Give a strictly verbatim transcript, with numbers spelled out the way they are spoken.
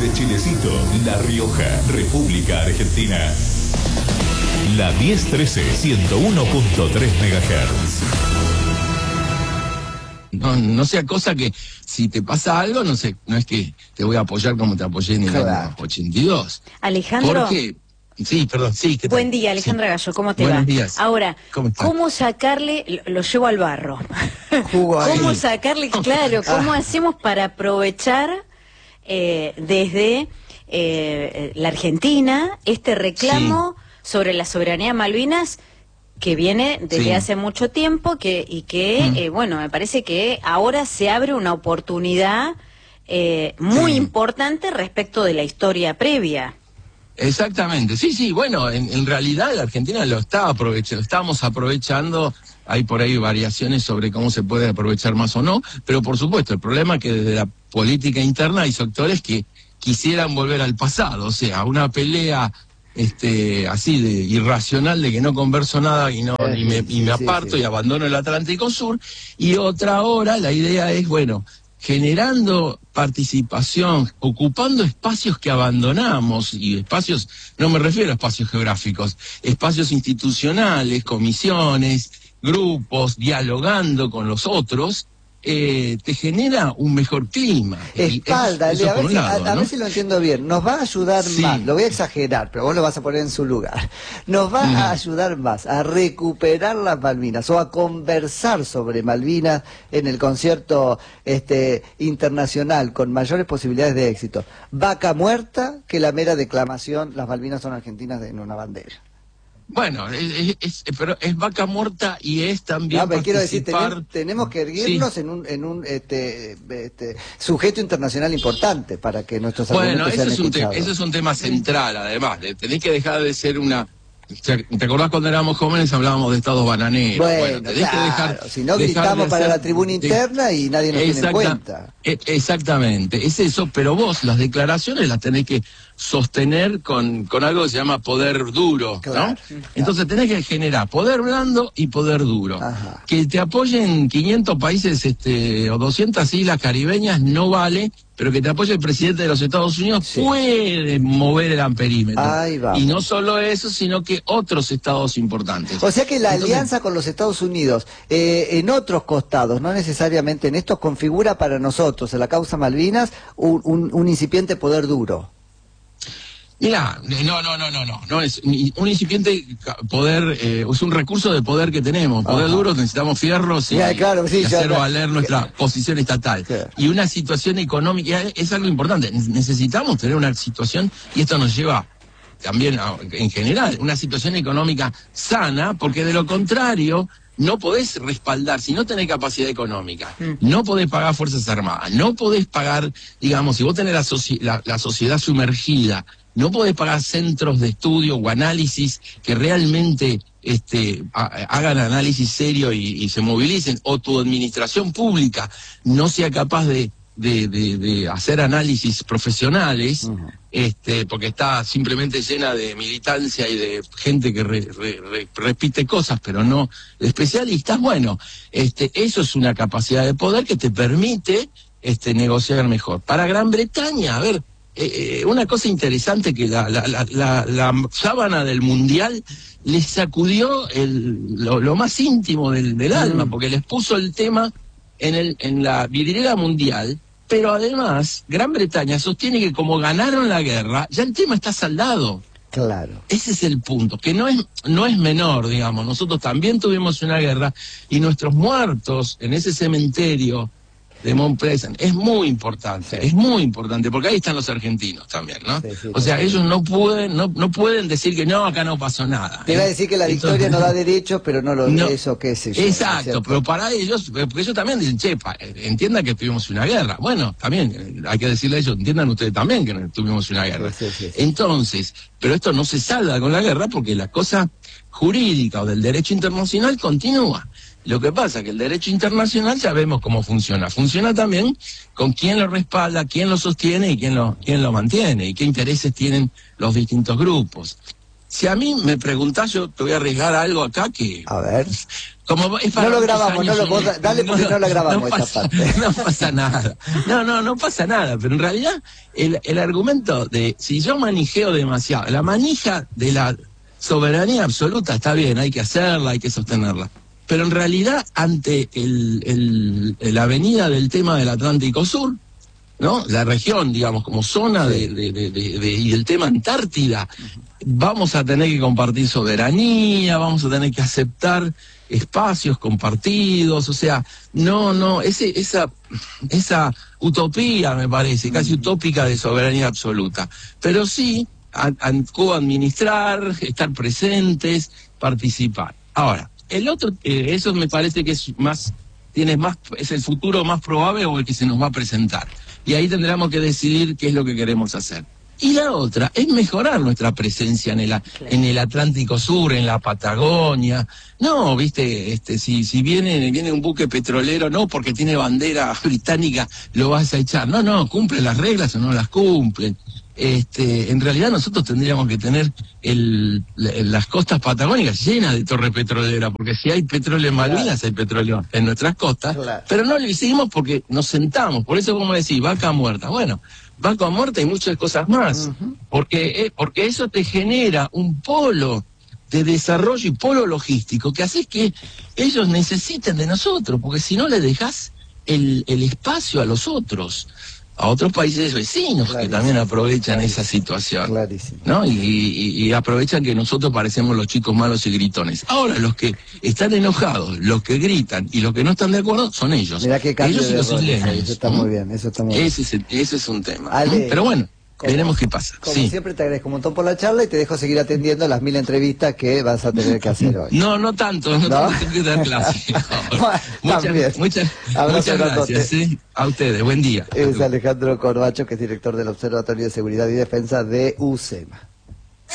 Desde Chilecito, La Rioja, República Argentina. La diez trece, ciento uno punto tres megahertz. No, no sea cosa que si te pasa algo, no sé, no es que te voy a apoyar como te apoyé en el claro. año ochenta y dos. Alejandro. Porque, sí, perdón, sí. ¿qué tal? Buen día, Alejandra sí. Gallo, ¿cómo te Buenos va? días. Ahora, ¿cómo, ¿cómo sacarle, lo, lo llevo al barro? ¿Cómo sacarle, claro, cómo hacemos para aprovechar eh, desde eh, la Argentina este reclamo sí. sobre la soberanía de Malvinas que viene desde sí. hace mucho tiempo que y que, mm. eh, bueno, me parece que ahora se abre una oportunidad eh, muy sí. importante respecto de la historia previa? Exactamente, sí, sí, bueno, en, en realidad la Argentina lo está aprovechando, lo estamos aprovechando, hay por ahí variaciones sobre cómo se puede aprovechar más o no, pero por supuesto, el problema es que desde la política interna hay sectores que quisieran volver al pasado, o sea, una pelea este así de irracional de que no converso nada y no eh, y me, sí, y me aparto sí, sí. y abandono el Atlántico Sur, y otra ahora la idea es, bueno, generando participación, ocupando espacios que abandonamos, y espacios, no me refiero a espacios geográficos, espacios institucionales, comisiones, grupos, dialogando con los otros, eh, te genera un mejor clima. Espalda, eso, eso a, ver si, lado, a, a ¿no? ver si lo entiendo bien, nos va a ayudar sí. más, lo voy a exagerar, pero vos lo vas a poner en su lugar, nos va mm. a ayudar más a recuperar las Malvinas o a conversar sobre Malvinas en el concierto este, internacional con mayores posibilidades de éxito, vaca muerta, que la mera declamación, las Malvinas son argentinas en una bandera. Bueno, es, es, pero es vaca muerta y es también no, pero quiero decir, tenemos, tenemos que erguirnos sí. en un, en un este, este, sujeto internacional importante para que nuestros bueno, argumentos sean es escuchados. Bueno, eso es un tema central, además. Tenés que dejar de ser una... ¿Te acordás cuando éramos jóvenes hablábamos de estados bananeros? Bueno, bueno tenés claro, que dejar, si no gritamos para la tribuna interna de, y nadie nos exacta, tiene en cuenta. Exactamente, es eso, pero vos las declaraciones las tenés que sostener con, con algo que se llama poder duro, claro, ¿no? Claro. Entonces tenés que generar poder blando y poder duro. Ajá. Que te apoyen quinientos países este, o doscientas islas caribeñas no vale, pero que te apoye el presidente de los Estados Unidos sí. puede mover el amperímetro. Y no solo eso, sino que otros estados importantes. O sea que la Entonces, alianza con los Estados Unidos, eh, en otros costados, no necesariamente en estos, configura para nosotros, en la causa Malvinas, un, un, un incipiente poder duro. Mira, no, no, no, no, no, no es un incipiente poder, eh, es un recurso de poder que tenemos, poder Ajá. duro, necesitamos fierros y, ya, claro, sí, y hacer ya, valer ya, nuestra ya. posición estatal. Ya. Y una situación económica, es algo importante, necesitamos tener una situación, y esto nos lleva también a, en general, una situación económica sana, porque de lo contrario... No podés respaldar, si no tenés capacidad económica, mm. no podés pagar Fuerzas Armadas, no podés pagar, digamos, si vos tenés la, soci la, la sociedad sumergida, no podés pagar centros de estudio o análisis que realmente este, ha, hagan análisis serio y, y se movilicen, o tu administración pública no sea capaz de, de, de, de hacer análisis profesionales, uh-huh. este, porque está simplemente llena de militancia y de gente que re, re, re, repite cosas, pero no de especialistas. Bueno, este, eso es una capacidad de poder que te permite este, negociar mejor. Para Gran Bretaña, a ver, eh, una cosa interesante que la, la, la, la, la sábana del Mundial les sacudió el, lo, lo más íntimo del, del mm. alma, porque les puso el tema en, el, en la vidriera mundial. Pero además, Gran Bretaña sostiene que como ganaron la guerra, ya el tema está saldado. Claro. Ese es el punto, que no es, no es menor, digamos. Nosotros también tuvimos una guerra y nuestros muertos en ese cementerio de Mount Pleasant es muy importante, sí. es muy importante, porque ahí están los argentinos también, ¿no? Sí, sí, o sea, sí. ellos no pueden, no, no pueden decir que no, acá no pasó nada. Te iba a decir que la Entonces, victoria no da derechos, pero no lo no, eso qué sé yo. Exacto, ¿no? Pero para ellos, porque ellos también dicen, che, pa, entiendan que tuvimos una guerra. Bueno, también hay que decirle a ellos, entiendan ustedes también que tuvimos una guerra. Sí, sí, sí, sí. Entonces, pero esto no se salda con la guerra porque la cosa jurídica o del derecho internacional continúa. Lo que pasa es que el derecho internacional ya vemos cómo funciona. Funciona también con quién lo respalda, quién lo sostiene y quién lo, quién lo mantiene, y qué intereses tienen los distintos grupos. Si a mí me preguntás, yo te voy a arriesgar algo acá que... A ver. Como es para no lo grabamos, no lo, vos, dale porque no, no la grabamos no esta pasa, parte. No pasa nada. No, no, no pasa nada. Pero en realidad, el, el argumento de si yo manijeo demasiado, la manija de la soberanía absoluta está bien, hay que hacerla, hay que sostenerla. Pero en realidad, ante el, el, la avenida del tema del Atlántico Sur, ¿no? La región, digamos, como zona de, de, de, de, de y el tema Antártida, vamos a tener que compartir soberanía, vamos a tener que aceptar espacios compartidos, o sea, no, no, ese, esa, esa utopía, me parece, casi utópica de soberanía absoluta, pero sí a, a coadministrar, estar presentes, participar. Ahora, el otro, eh, eso me parece que es más, tiene más, es el futuro más probable o el que se nos va a presentar. Y ahí tendremos que decidir qué es lo que queremos hacer. Y la otra es mejorar nuestra presencia en el, claro. en el Atlántico Sur, en la Patagonia. No, viste, este, si, si viene, viene un buque petrolero, no porque tiene bandera británica lo vas a echar. No, no, cumple las reglas o no las cumplen. Este, en realidad nosotros tendríamos que tener el, las costas patagónicas llenas de torres petroleras, porque si hay petróleo en Malvinas, claro. hay petróleo en nuestras costas, claro. pero no lo hicimos porque nos sentamos. Por eso, como decís, vaca muerta. Bueno, vaca muerta y muchas cosas más, uh-huh. porque, eh, porque eso te genera un polo de desarrollo y polo logístico que hace que ellos necesiten de nosotros, porque si no le dejás el, el espacio a los otros, a otros países vecinos Clarísimo. que también aprovechan Clarísimo. esa situación, Clarísimo. ¿no? Y, y, y aprovechan que nosotros parecemos los chicos malos y gritones. Ahora, los que están enojados, los que gritan y los que no están de acuerdo son ellos. Mirá qué cambio ellos y los de isleños. Eso está muy bien, eso está muy bien. Ese es, el, ese es un tema. Ale, pero bueno, como, veremos qué pasa. Como sí. siempre te agradezco un montón por la charla y te dejo seguir atendiendo las mil entrevistas que vas a tener que hacer hoy. No, no tanto, no, ¿No? tanto tengo que dar clase. muchas, muchas, muchas gracias, ¿sí? A ustedes, buen día. Es Alejandro Corbacho, que es director del Observatorio de Seguridad y Defensa de UCEMA.